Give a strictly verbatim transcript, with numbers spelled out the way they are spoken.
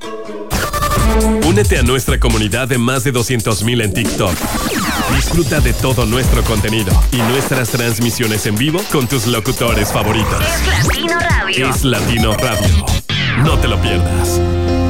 Únete a nuestra comunidad de más de doscientos mil en TikTok. Disfruta de todo nuestro contenido y nuestras transmisiones en vivo con tus locutores favoritos. Es Latino Radio. Es Latino Radio. No te lo pierdas.